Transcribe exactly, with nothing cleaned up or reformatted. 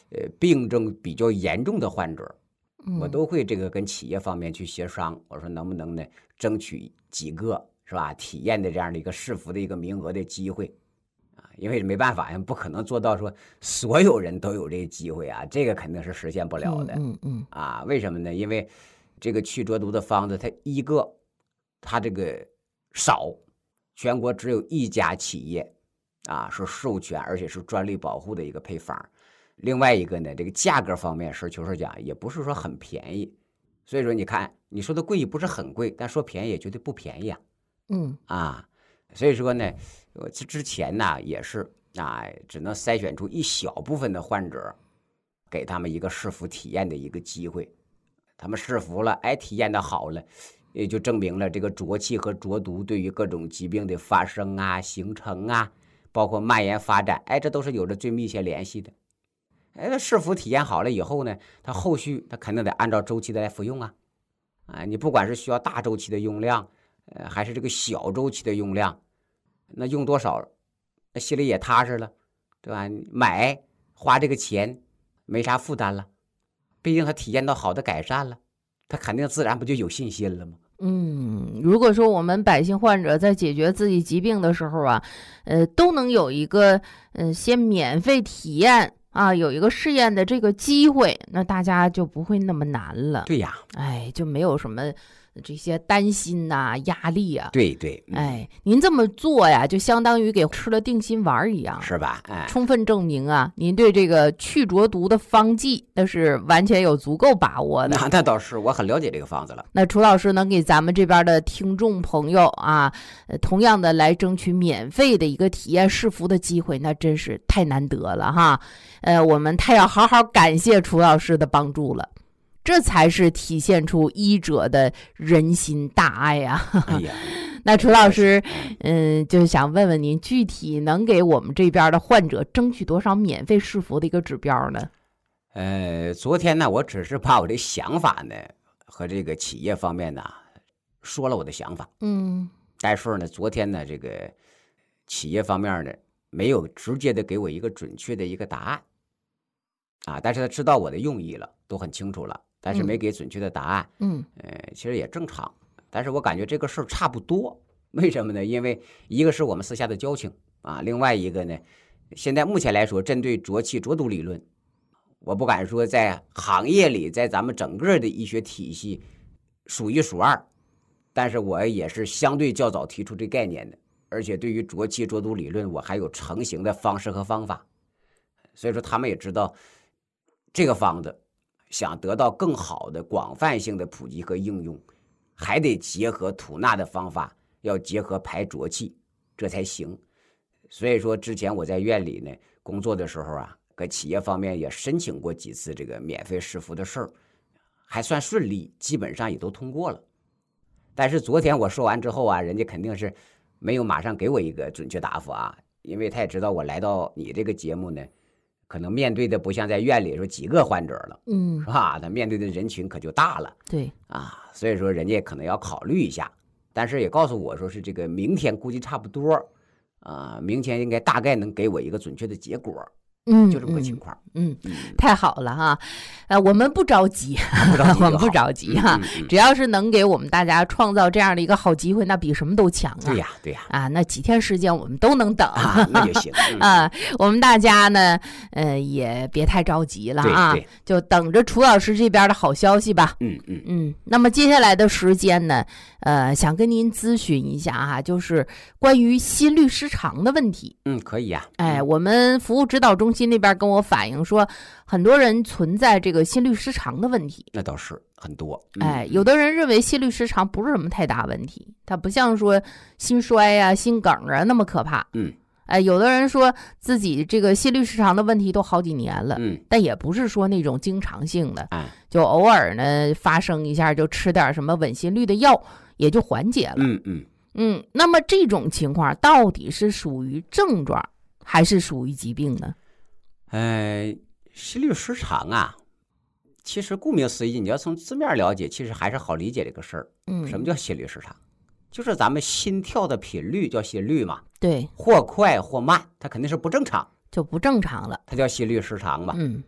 呃病症比较严重的患者，我都会这个跟企业方面去协商，我说能不能呢争取几个是吧体验的这样的一个试服的一个名额的机会啊，因为没办法呀，不可能做到说所有人都有这个机会啊，这个肯定是实现不了的。 嗯嗯啊，为什么呢？因为这个去浊毒的方子，它一个它这个少，全国只有一家企业啊是授权而且是专利保护的一个配方。另外一个呢，这个价格方面，实求是讲也不是说很便宜，所以说你看你说的贵不是很贵，但说便宜也绝对不便宜啊。 嗯啊，所以说呢，我之前呢也是啊，只能筛选出一小部分的患者，给他们一个试服体验的一个机会。他们试服了，哎，体验的好了，也就证明了这个浊气和浊毒对于各种疾病的发生啊、形成啊，包括蔓延发展，哎，这都是有着最密切联系的。哎，那试服体验好了以后呢，他后续他肯定得按照周期的来服用啊。啊，你不管是需要大周期的用量，呃，还是这个小周期的用量，那用多少，那心里也踏实了，对吧？买花这个钱没啥负担了，毕竟他体验到好的改善了，他肯定自然不就有信心了吗？ 嗯，如果说我们百姓患者在解决自己疾病的时候啊，呃，都能有一个呃先免费体验啊，有一个试验的这个机会，那大家就不会那么难了。 对呀， 哎，就没有什么这些担心呐、啊、压力啊。 对对， 嗯、哎，您这么做呀，就相当于给吃了定心丸一样， 是吧？哎， 充分证明啊，您对这个去浊毒的方剂那是完全有足够把握的。 那那倒是，我很了解这个方子了。 那楚老师能给咱们这边的听众朋友啊，呃，同样的来争取免费的一个体验试服的机会，那真是太难得了哈。呃，我们太要好好感谢楚老师的帮助了。这才是体现出医者的人心大爱啊！ 哎呀， 那楚老师，嗯，就想问问您，具体能给我们这边的患者争取多少免费试服的一个指标呢？ 呃，昨天呢，我只是把我的想法呢和这个企业方面呢说了我的想法， 嗯， 但是呢，昨天呢，这个企业方面呢没有直接的给我一个准确的一个答案啊，但是他知道我的用意了，都很清楚了。但是没给准确的答案， 嗯， 呃，其实也正常。但是我感觉这个事儿差不多，为什么呢？因为一个是我们私下的交情啊，另外一个呢，现在目前来说，针对浊气浊毒理论，我不敢说在行业里，在咱们整个的医学体系数一数二，但是我也是相对较早提出这概念的，而且对于浊气浊毒理论，我还有成型的方式和方法，所以说他们也知道这个方子。想得到更好的广泛性的普及和应用，还得结合吐纳的方法，要结合排浊气，这才行。所以说之前我在院里呢工作的时候啊，跟企业方面也申请过几次这个免费试服的事儿，还算顺利，基本上也都通过了。但是昨天我说完之后啊，人家肯定是没有马上给我一个准确答复啊，因为他也知道我来到你这个节目呢，可能面对的不像在院里说几个患者了， 嗯， 是吧？他面对的人群可就大了， 对啊，所以说人家可能要考虑一下，但是也告诉我说是这个明天估计差不多，啊，明天应该大概能给我一个准确的结果， 嗯， 就这么个情况。 嗯，嗯太好了哈，呃，我们不着急， 不着急我们不着急哈， 嗯嗯嗯只要是能给我们大家创造这样的一个好机会，那比什么都强啊！ 对呀，对呀， 啊，那几天时间我们都能等啊，那就行。嗯、 啊。我们大家呢，呃，也别太着急了啊， 对对就等着楚老师这边的好消息吧。 嗯嗯嗯，那么接下来的时间呢，呃，想跟您咨询一下哈、啊，就是关于心律失常的问题。 嗯，可以呀、啊。 哎，我们服务指导中心那边跟我反映说，很多人存在这个心律失常的问题。 那倒是很多。嗯、 哎，有的人认为心律失常不是什么太大问题，它不像说心衰呀、啊、心梗啊那么可怕。 嗯。 哎，有的人说自己这个心律失常的问题都好几年了， 嗯， 但也不是说那种经常性的， 哎， 就偶尔呢发生一下，就吃点什么稳心率的药，也就缓解了。 嗯嗯嗯，那么这种情况到底是属于症状，还是属于疾病呢？ 呃，心律失常啊，其实顾名思义，你要从字面了解，其实还是好理解这个事儿。 嗯， 什么叫心律失常？就是咱们心跳的频率叫心率嘛， 对， 或快或慢，它肯定是不正常， 就不正常了。 它叫心律失常嘛。 嗯，